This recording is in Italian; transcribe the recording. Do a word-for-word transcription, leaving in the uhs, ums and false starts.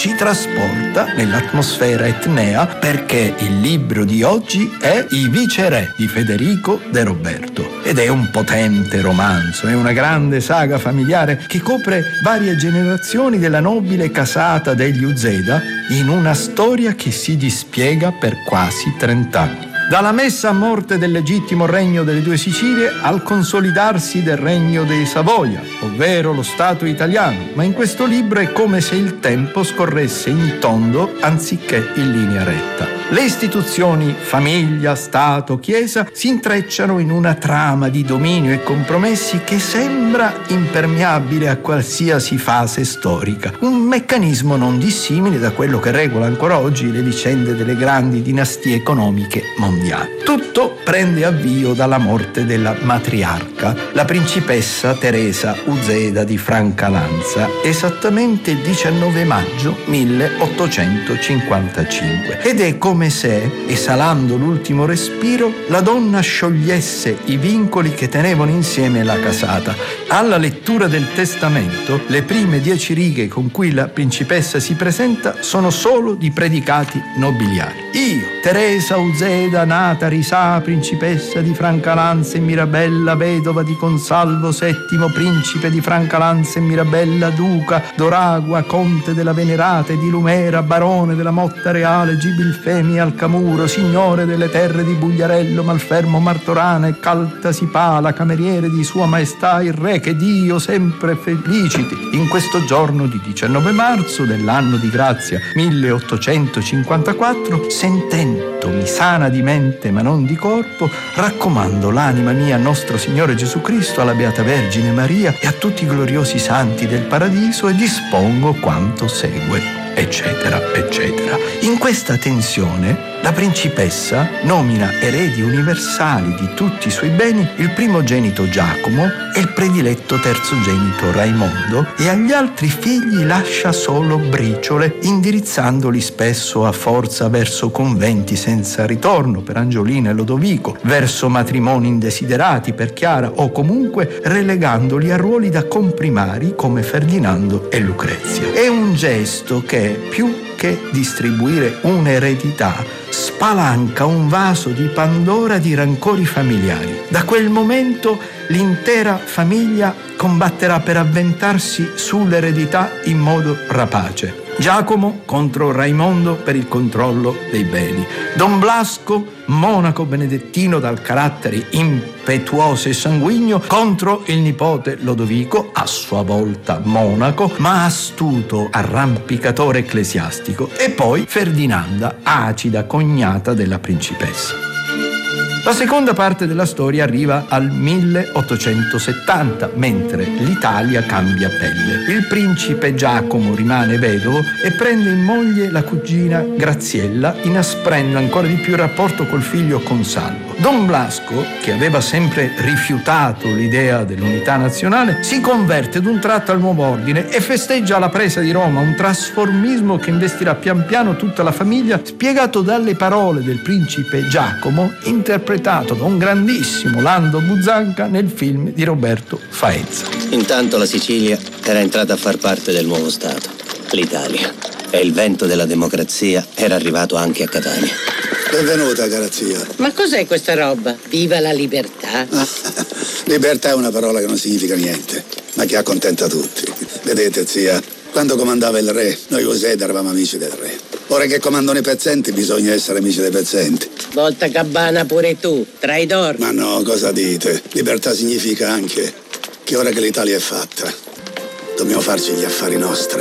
ci trasporta nell'atmosfera etnea, perché il libro di oggi è I Viceré di Federico De Roberto ed è un potente romanzo, è una grande saga familiare che copre varie generazioni della nobile casata degli Uzeda in una storia che si dispiega per quasi trent'anni. Dalla messa a morte del legittimo regno delle due Sicilie al consolidarsi del regno dei Savoia, ovvero lo Stato italiano, ma in questo libro è come se il tempo scorresse in tondo anziché in linea retta. Le istituzioni, famiglia, Stato, Chiesa, si intrecciano in una trama di dominio e compromessi che sembra impermeabile a qualsiasi fase storica. Un meccanismo non dissimile da quello che regola ancora oggi le vicende delle grandi dinastie economiche mondiali. Tutto prende avvio dalla morte della matriarca, la principessa Teresa Uzeda di Francalanza, esattamente il diciannove maggio milleottocentocinquantacinque. Ed è come se, esalando l'ultimo respiro, la donna sciogliesse i vincoli che tenevano insieme la casata. Alla lettura del testamento, le prime dieci righe con cui la principessa si presenta sono solo di predicati nobiliari. Io, Teresa Uzeda, nata Risà, principessa di Francalanza e Mirabella, vedova di Consalvo settimo, principe di Francalanza e Mirabella, duca d'Oragua, conte della Venerata e di Lumera, barone della Motta Reale, Gibilfemi Alcamuro, signore delle terre di Bugliarello, Malfermo, Martorana e Caltasipala, cameriere di Sua Maestà il Re, che Dio sempre feliciti in questo giorno di diciannove marzo dell'anno di grazia milleottocentocinquantaquattro, sentendomi sana di mente ma non di corpo, raccomando l'anima mia a nostro Signore Gesù Cristo, alla Beata Vergine Maria e a tutti i gloriosi santi del paradiso, e dispongo quanto segue, eccetera, eccetera. In questa tensione la principessa nomina eredi universali di tutti i suoi beni il primogenito Giacomo e il prediletto terzogenito Raimondo, e agli altri figli lascia solo briciole, indirizzandoli spesso a forza verso conventi senza ritorno per Angiolina e Lodovico, verso matrimoni indesiderati per Chiara, o comunque relegandoli a ruoli da comprimari come Ferdinando e Lucrezia. È un gesto che, più che distribuire un'eredità, spalanca un vaso di Pandora di rancori familiari. Da quel momento l'intera famiglia combatterà per avventarsi sull'eredità in modo rapace. Giacomo contro Raimondo per il controllo dei beni. Don Blasco, monaco benedettino dal carattere impetuoso e sanguigno, contro il nipote Lodovico, a sua volta monaco, ma astuto arrampicatore ecclesiastico. E poi Ferdinanda, acida cognata della principessa. La seconda parte della storia arriva al milleottocentosettanta, mentre l'Italia cambia pelle. Il principe Giacomo rimane vedovo e prende in moglie la cugina Graziella, inasprendo ancora di più il rapporto col figlio Consalvo. Don Blasco, che aveva sempre rifiutato l'idea dell'unità nazionale, si converte d'un tratto al nuovo ordine e festeggia la presa di Roma, un trasformismo che investirà pian piano tutta la famiglia, spiegato dalle parole del principe Giacomo, interpretato da un grandissimo Lando Buzzanca nel film di Roberto Faenza. Intanto la Sicilia era entrata a far parte del nuovo Stato, l'Italia, e il vento della democrazia era arrivato anche a Catania. Benvenuta, cara zia. Ma cos'è questa roba? Viva la libertà! Ah, libertà è una parola che non significa niente, ma che accontenta tutti. Vedete, zia, quando comandava il re, noi Uzeda eravamo amici del re. Ora che comandano i pezzenti, bisogna essere amici dei pezzenti. Volta Gabbana pure tu, traidor. Ma no, cosa dite? Libertà significa anche che ora che l'Italia è fatta, dobbiamo farci gli affari nostri.